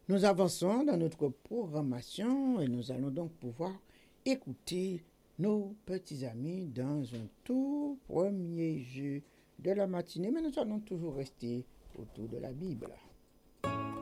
Nous avançons dans notre programmation et nous allons donc pouvoir écouter nos petits amis dans un tout premier jeu de la matinée, mais nous allons toujours rester autour de la Bible.